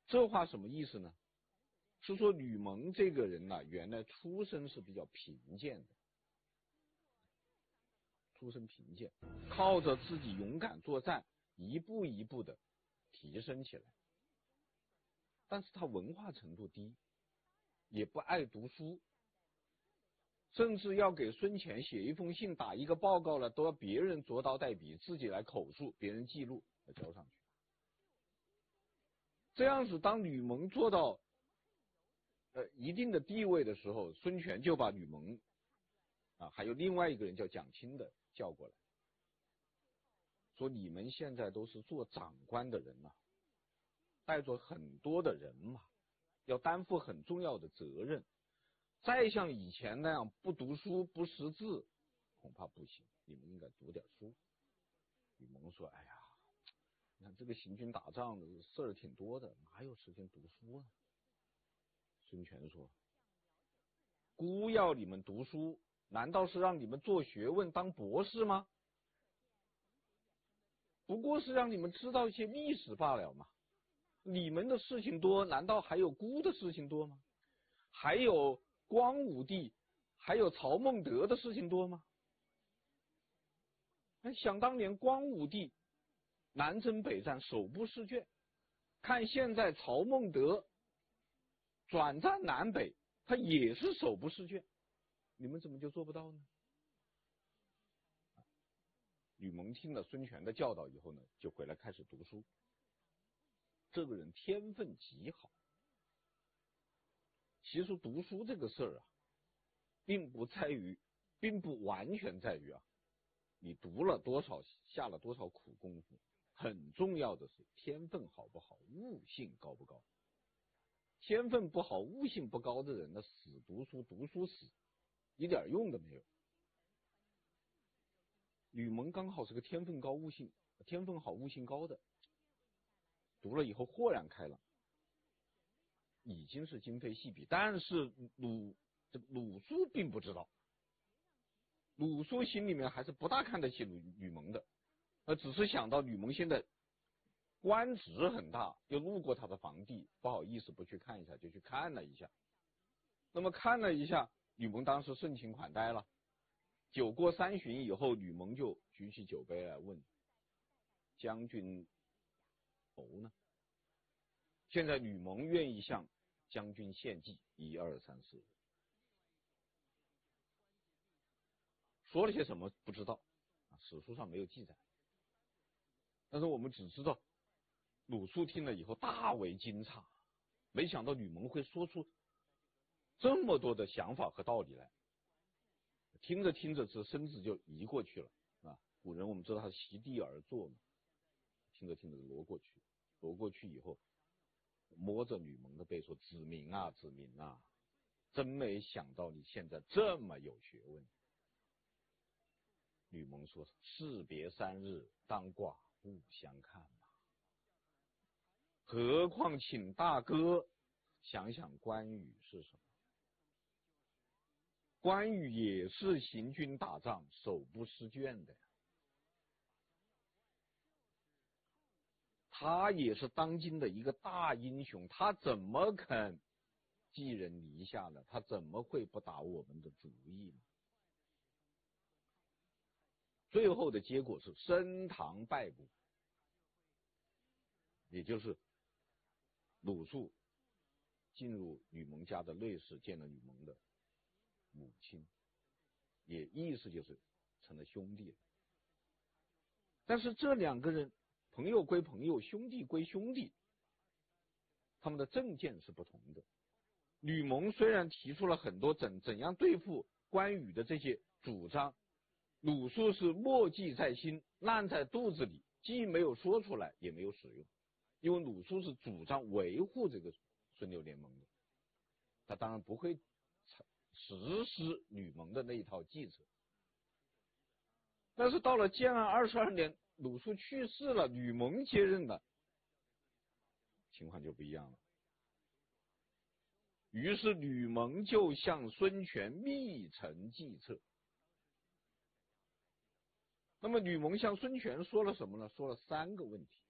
这话什么意思呢？是说吕蒙这个人呢，原来出身是比较贫贱的，出身贫贱，靠着自己勇敢作战，一步一步的提升起来。但是他文化程度低，也不爱读书，甚至要给孙权写一封信、打一个报告了，都要别人着刀带笔，自己来口述，别人记录来交上去。这样子，当吕蒙做到一定的地位的时候，孙权就把吕蒙还有另外一个人叫蒋钦的叫过来，说你们现在都是做长官的人了，带着很多的人马，要担负很重要的责任，再像以前那样不读书不识字恐怕不行，你们应该读点书。吕蒙说，哎呀，你看这个行军打仗的事儿挺多的，哪有时间读书啊？孙权说，孤要你们读书，难道是让你们做学问当博士吗？不过是让你们知道一些历史罢了嘛。你们的事情多，难道还有孤的事情多吗？还有光武帝还有曹孟德的事情多吗？想当年光武帝南征北战手不释卷，看现在曹孟德转战南北，他也是手不释卷，你们怎么就做不到呢？吕蒙听了孙权的教导以后呢，就回来开始读书。这个人天分极好。其实读书这个事儿并不完全在于你读了多少，下了多少苦功夫，很重要的是天分好不好，悟性高不高。天分不好，悟性不高的人呢，死读书，读书死，一点用都没有。吕蒙刚好是个天分好悟性高的，读了以后豁然开朗，已经是今非昔比。但是鲁肃并不知道，鲁肃心里面还是不大看得起吕蒙的，只是想到吕蒙现在官职很大，又路过他的房地，不好意思不去看一下，就去看了一下。那么看了一下，吕蒙当时盛情款待了。酒过三巡以后，吕蒙就举起酒杯来问将军谋呢？现在吕蒙愿意向将军献计，1、2、3、4，说了些什么不知道，史书上没有记载。但是我们只知道鲁肃听了以后大为惊诧，没想到吕蒙会说出这么多的想法和道理来。听着听着，这身子就移过去了古人我们知道他席地而坐嘛，听着听着挪过去以后，摸着吕蒙的背说：“子明啊，子明啊，真没想到你现在这么有学问。”吕蒙说：“士别3日，当寡不相看嘛。何况请大哥想想关羽是什么？关羽也是行军打仗手不释卷的呀，他也是当今的一个大英雄，他怎么肯寄人篱下呢？他怎么会不打我们的主意呢？”最后的结果是升堂拜谷，也就是鲁肃进入吕蒙家的内室，见了吕蒙的母亲，也意思就是成了兄弟了。但是这两个人，朋友归朋友，兄弟归兄弟，他们的政见是不同的。吕蒙虽然提出了很多怎样对付关羽的这些主张，鲁肃是默记在心，烂在肚子里，既没有说出来，也没有使用。因为鲁肃是主张维护这个孙刘联盟的，他当然不会实施吕蒙的那一套计策。但是到了建安22年，鲁肃去世了，吕蒙接任了，情况就不一样了。于是吕蒙就向孙权密陈计策。那么吕蒙向孙权说了什么呢？说了3个问题。